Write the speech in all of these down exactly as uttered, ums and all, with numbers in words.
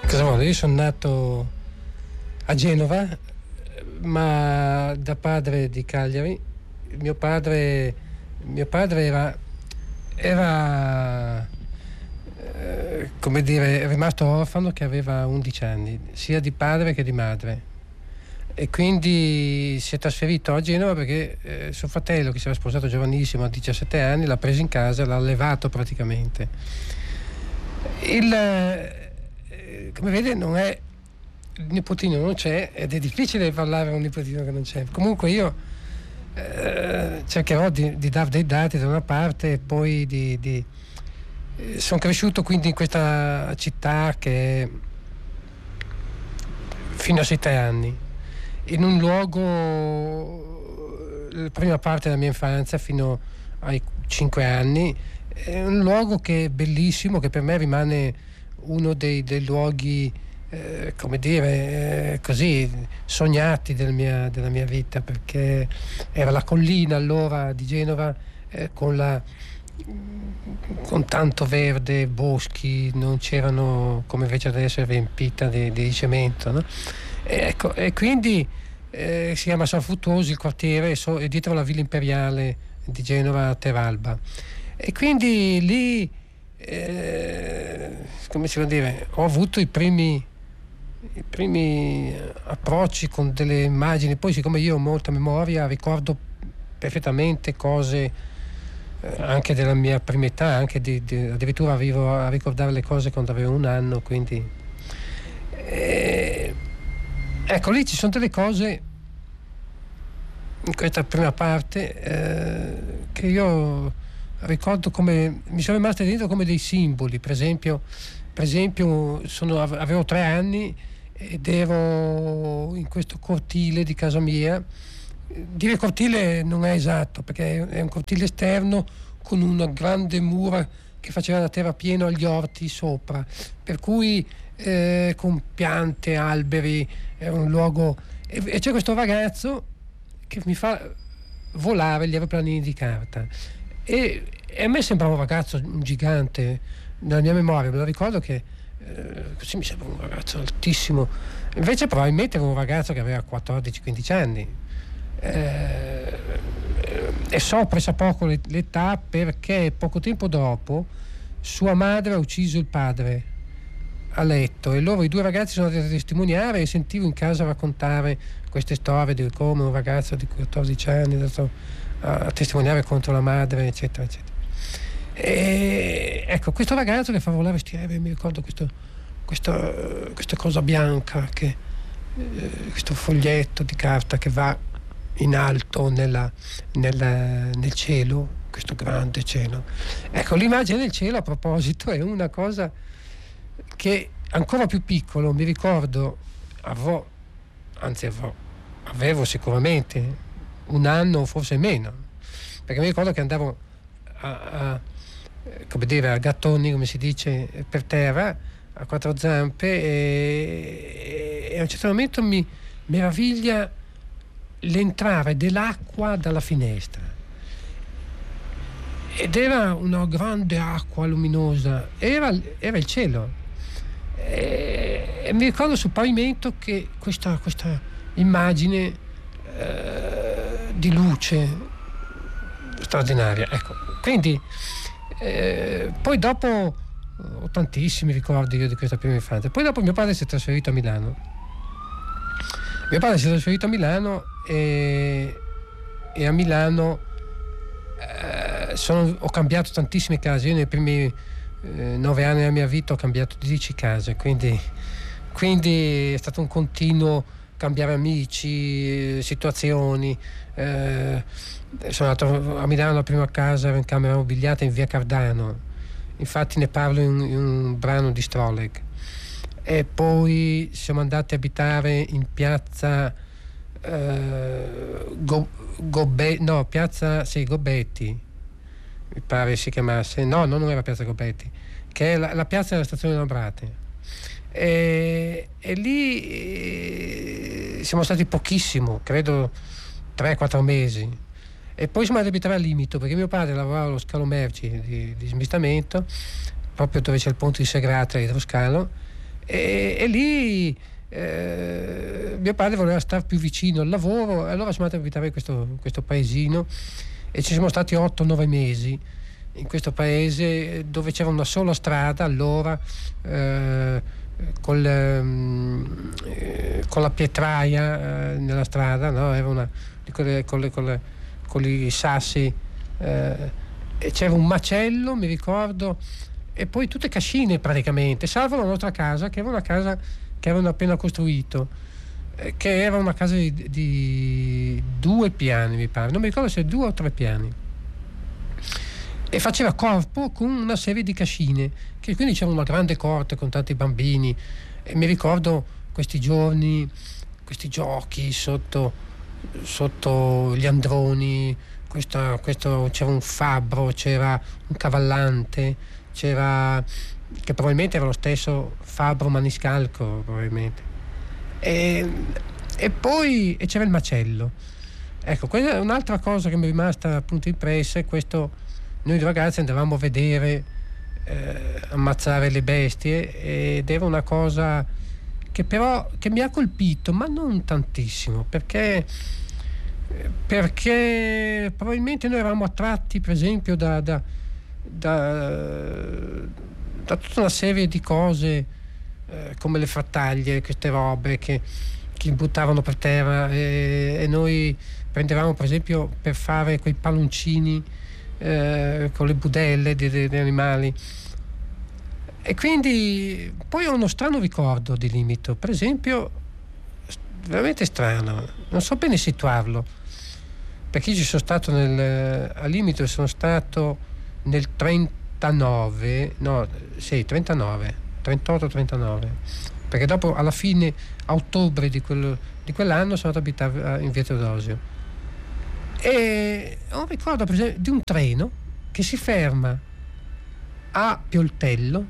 Cosa vuole? Io sono nato a Genova, ma da padre di Cagliari. Mio padre, mio padre era, era eh, come dire, è rimasto orfano che aveva undici anni, sia di padre che di madre. E quindi si è trasferito a Genova perché eh, suo fratello, che si era sposato giovanissimo a diciassette anni, l'ha preso in casa, l'ha allevato praticamente. Il, eh, come vede, non è, il nipotino non c'è ed è difficile parlare a un nipotino che non c'è. Comunque io eh, cercherò di, di dare dei dati da una parte e poi di, di eh, sono cresciuto quindi in questa città che fino a sette anni, in un luogo, la prima parte della mia infanzia fino ai cinque anni, è un luogo che è bellissimo, che per me rimane uno dei, dei luoghi eh, come dire eh, così sognati del mia, della mia vita, perché era la collina allora di Genova eh, con la con tanto verde, boschi, non c'erano come invece adesso è riempita di, di cemento, no? E, ecco, e quindi eh, si chiama San Fruttuoso il quartiere, so, è dietro la Villa Imperiale di Genova a Teralba, e quindi lì eh, come si può dire, ho avuto i primi i primi approcci con delle immagini. Poi siccome io ho molta memoria ricordo perfettamente cose eh, anche della mia prima età, anche di, di, addirittura arrivo a ricordare le cose quando avevo un anno, quindi eh, ecco, lì ci sono delle cose in questa prima parte eh, che io ricordo come mi sono rimaste dentro come dei simboli. Per esempio, per esempio sono, avevo tre anni ed ero in questo cortile di casa mia. Dire cortile non è esatto, perché è un cortile esterno con una grande mura che faceva la terra pieno agli orti sopra, per cui eh, con piante, alberi, era un luogo, e, e c'è questo ragazzo che mi fa volare gli aeroplanini di carta, e, e a me sembrava un ragazzo, un gigante nella mia memoria, me lo ricordo che eh, così mi sembra un ragazzo altissimo, invece probabilmente era un ragazzo che aveva quattordici quindici anni. Eh, e so pressappoco l'età perché poco tempo dopo sua madre ha ucciso il padre a letto, e loro, i due ragazzi, sono andati a testimoniare, e sentivo in casa raccontare queste storie di come un ragazzo di quattordici anni è andato a testimoniare contro la madre, eccetera eccetera. E ecco, questo ragazzo che fa volare questi aerei, mi ricordo questo, questo, questa cosa bianca, che, eh, questo foglietto di carta che va in alto nella, nella, nel cielo, questo grande cielo. Ecco, l'immagine del cielo, a proposito, è una cosa che ancora più piccolo mi ricordo, avrò, anzi avrò, avevo sicuramente un anno, forse meno, perché mi ricordo che andavo a, a come dire, a gattoni, come si dice, per terra, a quattro zampe, e, e a un certo momento mi meraviglia l'entrare dell'acqua dalla finestra, ed era una grande acqua luminosa, era, era il cielo, e, e mi ricordo sul pavimento che questa, questa immagine eh, di luce straordinaria, ecco. Quindi eh, poi dopo ho tantissimi ricordi io di questa prima infanzia. Poi dopo mio padre si è trasferito a Milano mio padre si è trasferito a Milano e, e a Milano eh, sono, ho cambiato tantissime case. Io nei primi eh, nove anni della mia vita ho cambiato dieci case, quindi, quindi è stato un continuo cambiare amici, eh, situazioni. Eh, sono andato a Milano, la prima casa era in camera mobiliata in via Cardano, infatti ne parlo in, in un brano di Stroleg. E poi siamo andati a abitare in piazza eh, Go, Gobe, no, piazza sì, Gobetti, mi pare si chiamasse, no, no, non era piazza Gobetti, che è la, la piazza della stazione Lambrate, e, e lì eh, siamo stati pochissimo, credo tre quattro mesi, e poi siamo andati a abitare a Limito, perché mio padre lavorava allo scalo merci di, di smistamento, proprio dove c'è il ponte di Segrate, idroscalo, e, e lì eh, mio padre voleva stare più vicino al lavoro, e allora siamo andati a abitare questo, questo paesino, e ci siamo stati otto nove mesi in questo paese, dove c'era una sola strada allora, eh, col, eh, con la pietraia eh, nella strada, no? Era una di quelle, con, le, con, le, con i sassi, eh, e c'era un macello, mi ricordo, e poi tutte cascine praticamente, salvo la nostra casa, che era una casa che avevano appena costruito, eh, che era una casa di, di due piani, mi pare, non mi ricordo se due o tre piani, e faceva corpo con una serie di cascine, che quindi c'era una grande corte con tanti bambini, e mi ricordo questi giorni, questi giochi sotto, sotto gli androni, questa, questo, c'era un fabbro, c'era un cavallante, c'era, che probabilmente era lo stesso fabbro maniscalco probabilmente, e, e poi e c'era il macello. Ecco, questa è un'altra cosa che mi è rimasta appunto impressa, è questo. Noi due ragazzi andavamo a vedere eh, ammazzare le bestie, ed era una cosa che però che mi ha colpito, ma non tantissimo, perché perché probabilmente noi eravamo attratti per esempio da, da, da, da tutta una serie di cose, eh, come le frattaglie, queste robe che, che buttavano per terra, e, e noi prendevamo per esempio per fare quei palloncini Eh, con le budelle degli animali, e quindi poi ho uno strano ricordo di Limito, per esempio, veramente strano, non so bene situarlo, perché io ci sono stato nel, a Limito sono stato nel trentanove, no, sì, trentanove, trentotto trentanove, perché dopo alla fine, a ottobre di, quel, di quell'anno sono andato ad abitare in via Teodosio. E ho un ricordo per esempio di un treno che si ferma a Pioltello,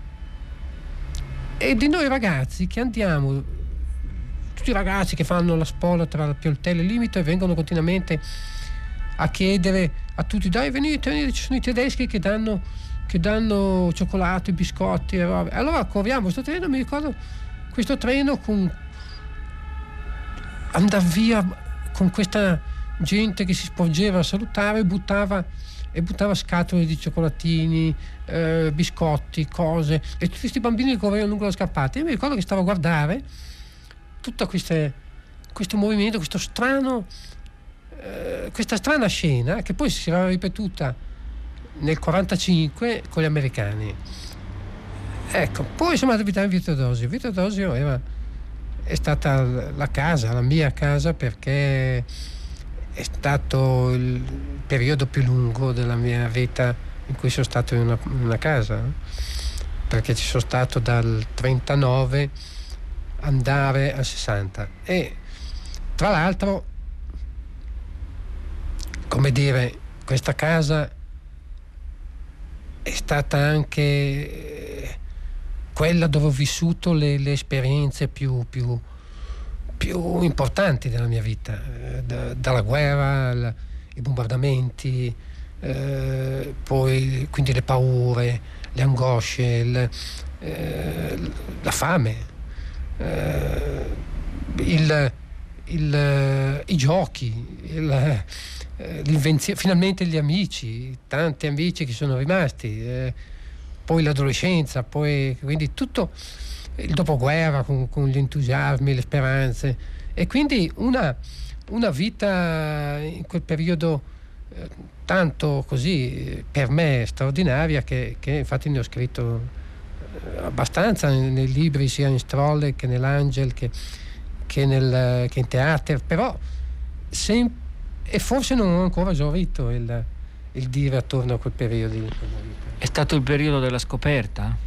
e di noi ragazzi che andiamo, tutti i ragazzi che fanno la spola tra Pioltello e Limito, e vengono continuamente a chiedere a tutti: dai, venite, venite, ci sono i tedeschi che danno, che danno cioccolato, biscotti e robe. Allora corriamo questo treno, mi ricordo questo treno con andava via con questa gente che si sporgeva a salutare e buttava, e buttava scatole di cioccolatini, eh, biscotti, cose, e tutti questi bambini che correvano lungo la scappata. Io mi ricordo che stavo a guardare tutto queste, questo movimento, questo strano, eh, questa strana scena che poi si era ripetuta nel quarantacinque con gli americani. Ecco, poi siamo andati a abitare in via Teodosio. Via Teodosio era, è stata la casa, la mia casa, perché è stato il periodo più lungo della mia vita in cui sono stato in una, in una casa, perché ci sono stato dal trentanove andare al sessanta, e tra l'altro, come dire, questa casa è stata anche quella dove ho vissuto le, le esperienze più, più più importanti della mia vita, eh, da, dalla guerra, la, i bombardamenti, eh, poi quindi le paure, le angosce, il, eh, la fame, eh, il, il, i giochi, il, eh, l'invenzione, finalmente gli amici, tanti amici che sono rimasti, eh, poi l'adolescenza, poi quindi tutto il dopoguerra con, con gli entusiasmi, le speranze, e quindi una, una vita in quel periodo eh, tanto così per me straordinaria, che, che infatti ne ho scritto eh, abbastanza nei, nei libri, sia in Strolle che nell'Angel che, che, nel, che in teatro, però sem- e forse non ho ancora esaurito il, il dire attorno a quel periodo. È stato il periodo della scoperta?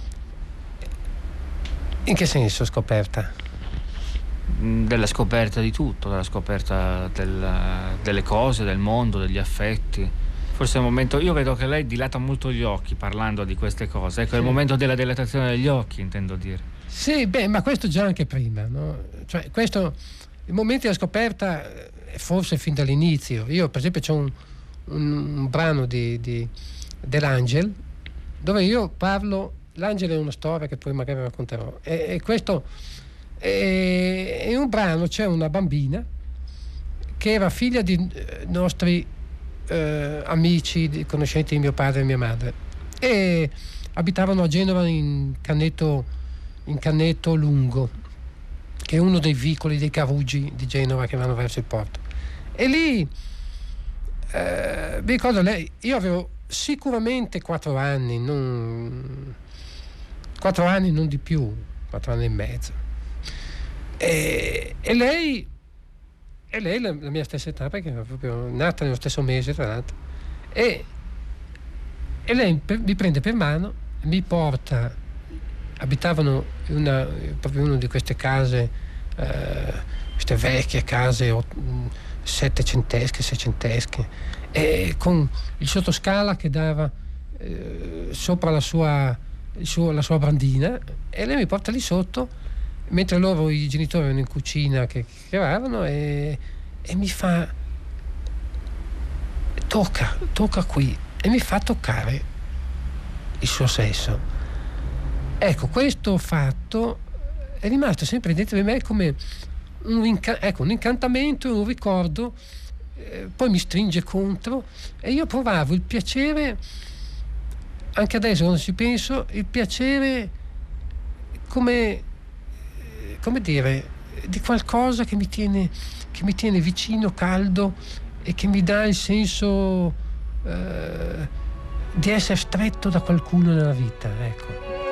In che senso scoperta? Della scoperta di tutto, della scoperta del, delle cose, del mondo, degli affetti. Forse è il momento, io vedo che lei dilata molto gli occhi parlando di queste cose, ecco, sì. È il momento della dilatazione degli occhi, intendo dire. Sì, beh, ma questo già anche prima, no? Cioè, questo, il momento della scoperta è forse fin dall'inizio. Io per esempio c'ho un, un, un brano di, di, dell'Angel, dove io parlo L'Angelo è una storia che poi magari racconterò. E, e questo è, in un brano c'è una bambina che era figlia di eh, nostri eh, amici, di, conoscenti di mio padre e mia madre, e abitavano a Genova in Canneto, in Canneto Lungo, che è uno dei vicoli dei Caruggi di Genova che vanno verso il porto. E lì eh, mi ricordo lei, io avevo sicuramente quattro anni, non quattro anni, non di più, quattro anni e mezzo. E, e lei e lei la, la mia stessa età, perché era proprio nata nello stesso mese, tra l'altro. E, e lei per, mi prende per mano, mi porta, abitavano in una, proprio in una di queste case, eh, queste vecchie case settecentesche, seicentesche, e con il sottoscala che dava eh, sopra la sua, il suo, la sua brandina, e lei mi porta lì sotto mentre loro, i genitori, erano in cucina che chiacchieravano, e, e mi fa tocca, tocca qui, e mi fa toccare il suo sesso. Ecco, questo fatto è rimasto sempre dentro di me come un, inca- ecco, un incantamento, un ricordo. Eh, poi mi stringe contro, e io provavo il piacere, anche adesso quando ci penso, il piacere come come dire, di qualcosa che mi tiene che mi tiene vicino, caldo, e che mi dà il senso eh, di essere stretto da qualcuno nella vita, ecco.